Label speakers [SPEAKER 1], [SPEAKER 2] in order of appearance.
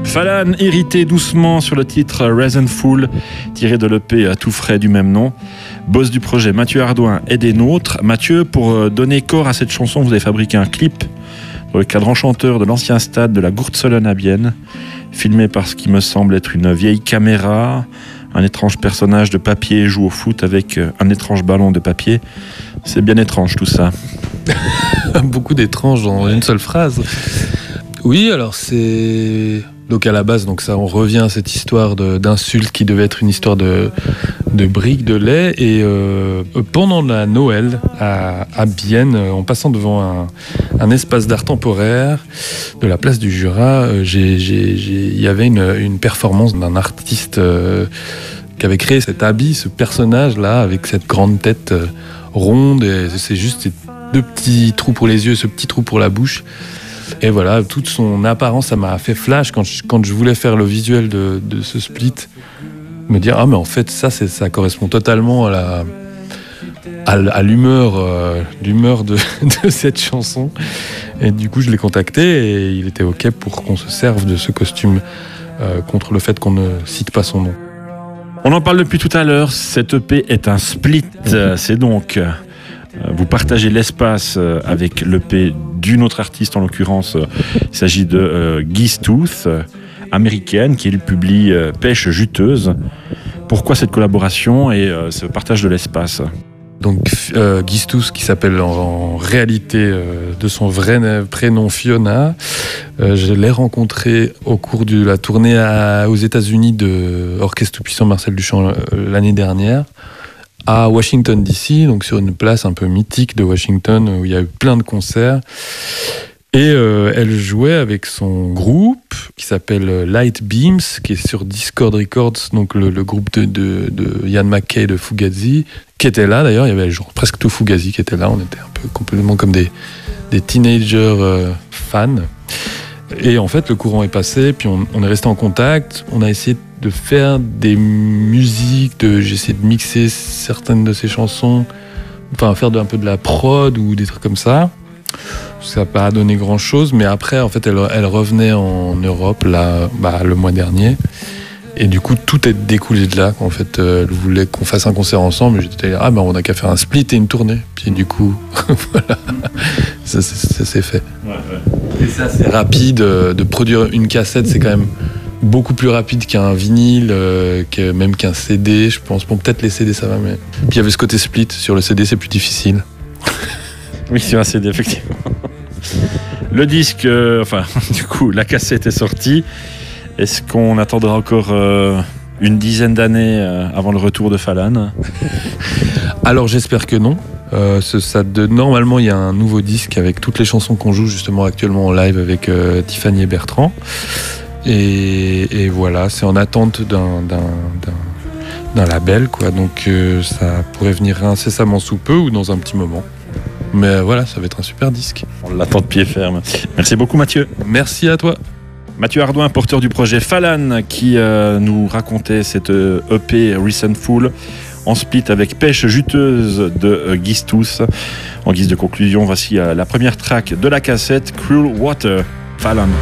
[SPEAKER 1] Falan irrité doucement sur le titre Resentful, tiré de l'EP tout frais du même nom. Boss du projet Mathieu Hardouin est des nôtres. Mathieu, pour donner corps à cette chanson, vous avez fabriqué un clip dans le cadre enchanteur de l'ancien stade de la Gourtsollen à Bienne, filmé par ce qui me semble être une vieille caméra. Un étrange personnage de papier joue au foot avec un étrange ballon de papier. C'est bien étrange tout ça.
[SPEAKER 2] Beaucoup d'étranges dans une seule phrase. Oui, alors c'est... Donc à la base, donc ça, on revient à cette histoire d'insulte qui devait être une histoire de briques de lait. Et pendant la Noël à Bienne, en passant devant un espace d'art temporaire de la place du Jura, il y avait une performance d'un artiste qui avait créé cet habit, ce personnage-là, avec cette grande tête ronde. Et c'est juste ces deux petits trous pour les yeux, ce petit trou pour la bouche. Et voilà, toute son apparence, ça m'a fait flash quand je voulais faire le visuel de ce split. Me dire, ah mais en fait, ça correspond totalement à l'humeur de cette chanson. Et du coup, je l'ai contacté et il était OK pour qu'on se serve de ce costume contre le fait qu'on ne cite pas son nom.
[SPEAKER 1] On en parle depuis tout à l'heure, cette EP est un split. C'est donc... vous partagez l'espace avec l'EP d'une autre artiste, en l'occurrence, il s'agit de Geestooth, américaine, qui publie Pêche juteuse. Pourquoi cette collaboration et ce partage de l'espace ?
[SPEAKER 2] Donc Geestooth, qui s'appelle en réalité de son vrai prénom Fiona, je l'ai rencontrée au cours de la tournée aux États-Unis de Orchestre Tout-Puissant Marcel Duchamp l'année dernière, à Washington DC, donc sur une place un peu mythique de Washington où il y a eu plein de concerts. Et elle jouait avec son groupe qui s'appelle Light Beams, qui est sur Discord Records, donc le groupe de Ian MacKaye de Fugazi, qui était là d'ailleurs. Il y avait genre presque tout Fugazi qui était là. On était un peu complètement comme des teenagers fans. Et en fait, le courant est passé, puis on est resté en contact. On a essayé de faire des musiques, j'ai essayé de mixer certaines de ses chansons, enfin faire un peu de la prod ou des trucs comme ça. Ça n'a pas donné grand chose, mais après en fait elle revenait en Europe là, le mois dernier, et du coup tout est découlé de là. En fait elle voulait qu'on fasse un concert ensemble, et j'étais là, on n'a qu'à faire un split et une tournée, puis du coup voilà, ça s'est fait. Ouais. Et ça c'est rapide, de produire une cassette, c'est quand même beaucoup plus rapide qu'un vinyle, même qu'un CD, je pense. Bon, peut-être les CD ça va, mais puis il y avait ce côté split. Sur le CD c'est plus difficile.
[SPEAKER 1] Oui, sur un CD effectivement. Le disque, du coup la cassette est sortie. Est-ce qu'on attendra encore une dizaine d'années avant le retour de Falan ?
[SPEAKER 2] Alors j'espère que non. Normalement il y a un nouveau disque avec toutes les chansons qu'on joue justement actuellement en live avec Tiffany et Bertrand. Et voilà, c'est en attente d'un label, quoi. Donc ça pourrait venir incessamment sous peu ou dans un petit moment. Mais voilà, ça va être un super disque.
[SPEAKER 1] On l'attend de pied ferme. Merci beaucoup Mathieu.
[SPEAKER 2] Merci à toi.
[SPEAKER 1] Mathieu Hardouin, porteur du projet Falan, qui nous racontait cette EP Resentful en split avec Pêche juteuse de Geestooth. En guise de conclusion, voici la première track de la cassette, Cruel Water, Falan.